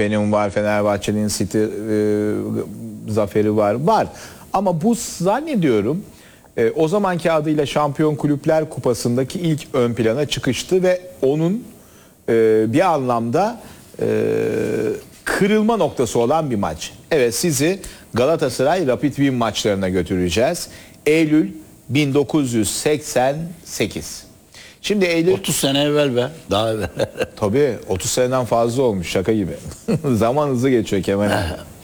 GGP'nin var, Fenerbahçe'nin City zaferi var. Ama bu zannediyorum o zamanki adıyla Şampiyon Kulüpler Kupası'ndaki ilk ön plana çıkıştı ve onun bir anlamda kırılma noktası olan bir maç. Evet, sizi Galatasaray Rapid Wien maçlarına götüreceğiz. Eylül 1988. Şimdi Eylül... 30 sene evvel be. Daha evvel. Tabii 30 seneden fazla olmuş, şaka gibi. Zaman hızlı geçiyor Kemal.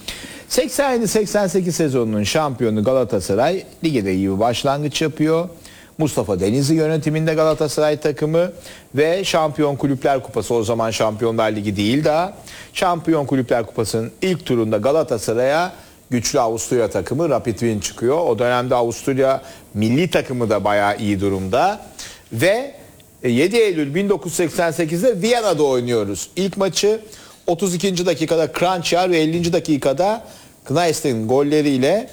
87-88 sezonunun şampiyonu Galatasaray lige de iyi bir başlangıç yapıyor. Mustafa Denizli yönetiminde Galatasaray takımı ve Şampiyon Kulüpler Kupası, o zaman Şampiyonlar Ligi değil daha. Şampiyon Kulüpler Kupası'nın ilk turunda Galatasaray'a güçlü Avusturya takımı Rapid Wien çıkıyor. O dönemde Avusturya milli takımı da bayağı iyi durumda. Ve 7 Eylül 1988'de Viyana'da oynuyoruz. İlk maçı 32. dakikada Kranjčar ve 50. dakikada Kneiß'in golleriyle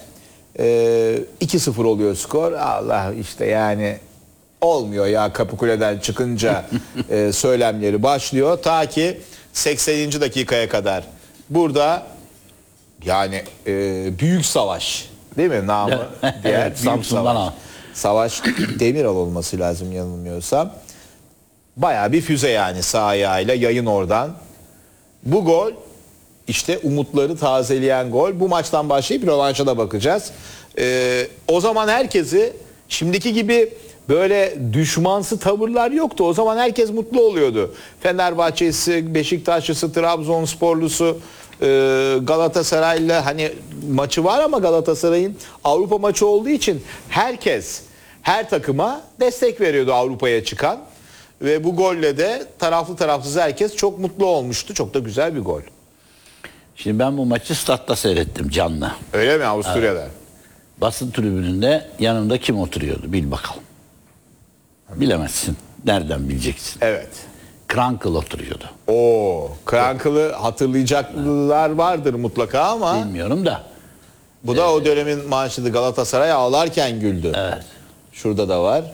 2-0 oluyor skor. Allah, işte yani olmuyor ya, Kapıkule'den çıkınca söylemleri başlıyor. Ta ki 80. dakikaya kadar. Burada yani büyük savaş değil mi namı? Diğer Evet, büyük Samsun'dan savaş. al. Savaş Demiral olması lazım yanılmıyorsam. Bayağı bir füze yani, sağ ayağıyla yayın oradan. Bu gol işte umutları tazeleyen gol. Bu maçtan başlayıp rövanşa da bakacağız. O zaman herkesi, şimdiki gibi böyle düşmansı tavırlar yoktu. O zaman herkes mutlu oluyordu. Fenerbahçe'si, Beşiktaşlısı, Trabzonsporlusu, Galatasaray'la hani maçı var ama Galatasaray'ın Avrupa maçı olduğu için herkes her takıma destek veriyordu Avrupa'ya çıkan. Ve bu golle de taraflı tarafsız herkes çok mutlu olmuştu. Çok da güzel bir gol. Şimdi ben bu maçı statta seyrettim canlı. Öyle mi, Avusturya'da? Evet. Basın tribününde yanımda kim oturuyordu bil bakalım. Bilemezsin. Nereden bileceksin? Evet. Krankel oturuyordu. Oo, Krankel'ı hatırlayacaklar vardır mutlaka ama Bilmiyorum da. bu da o dönemin maaşıydı. Galatasaray ağlarken güldü. Evet. Şurada da var.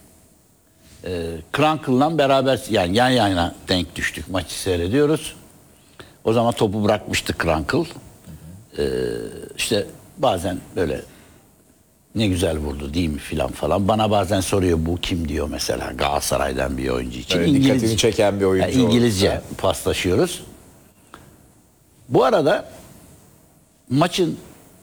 Krankel'la beraber yani yan yana denk düştük. Maçı seyrediyoruz. O zaman topu bırakmıştı Krankel. İşte bazen böyle ne güzel vurdu değil mi filan falan. Bana bazen soruyor bu kim diyor mesela, Galatasaray'dan bir oyuncu için. Böyle dikkatini çeken bir oyuncu. Yani İngilizce olursa. paslaşıyoruz. Bu arada maçın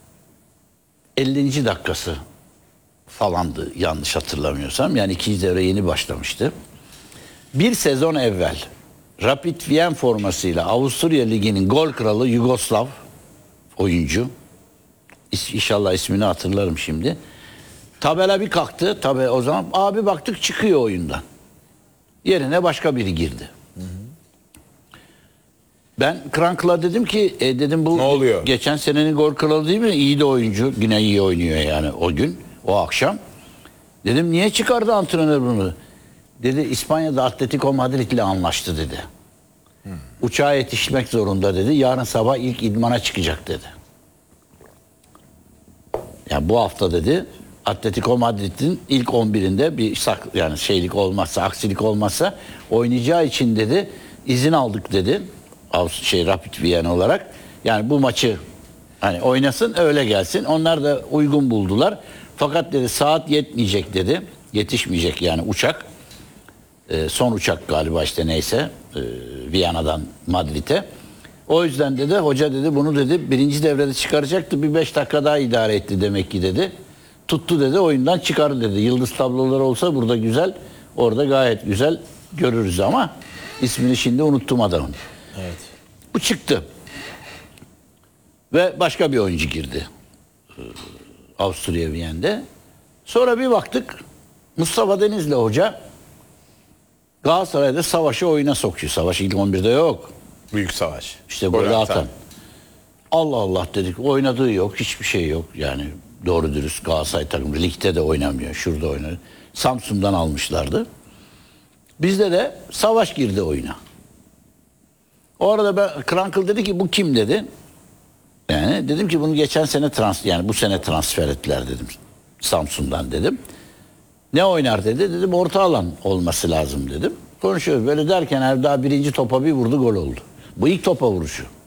50. dakikası falandı yanlış hatırlamıyorsam. Yani ikinci devre yeni başlamıştı. Bir sezon evvel Rapid Wien formasıyla Avusturya Ligi'nin gol kralı Yugoslav oyuncu, İnşallah ismini hatırlarım şimdi. Tabela bir kalktı. Tabii o zaman abi baktık çıkıyor oyundan. Yerine başka biri girdi. Ben Krankel'a dedim ki dedim bu ne oluyor? Geçen senenin gol kralı değil mi? İyi de oyuncu. Yine iyi oynuyor yani o gün, o akşam. Dedim niye çıkardı antrenör bunu? Dedi İspanya'da Atletico Madrid'le anlaştı dedi. Uçağa yetişmek zorunda dedi. Yarın sabah ilk idmana çıkacak dedi. Yani bu hafta dedi Atletico Madrid'in ilk 11'inde bir yani şeylik olmazsa, aksilik olmazsa oynayacağı için dedi izin aldık dedi. Rapid Wien olarak. Yani bu maçı hani oynasın öyle gelsin. Onlar da uygun buldular. Fakat dedi saat yetmeyecek dedi. Yetişmeyecek yani uçak. Son uçak galiba işte neyse. Viyana'dan Madrid'e. O yüzden dedi hoca dedi bunu dedi birinci devrede çıkaracaktı. Bir 5 dakika daha idare etti demek ki dedi. Tuttu dedi oyundan çıkardı dedi. Yıldız tabloları olsa burada güzel. Orada gayet güzel görürüz ama ismini şimdi unuttum adamın. Evet. Bu çıktı. Ve başka bir oyuncu girdi. Avusturya Viyen'de. Sonra bir baktık Mustafa Denizli hoca Galatasaray'da savaşı oyuna sokuyor. Savaş ilk 11'de yok. Büyük savaş. İşte golü atan. Allah Allah dedik. Oynadığı yok. Hiçbir şey yok. Yani doğru dürüst Galatasaray takımı. Ligde de oynamıyor. Şurada oynuyor. Samsun'dan almışlardı. Bizde de savaş girdi oyuna. O arada ben Krankel dedi ki bu kim dedi. Yani dedim ki bunu geçen sene yani bu sene transfer ettiler dedim. Samsun'dan dedim. Ne oynar dedi. Dedim orta alan olması lazım dedim. Konuşuyoruz. Böyle derken daha birinci topa bir vurdu gol oldu. Bu ilk topa vuruşu.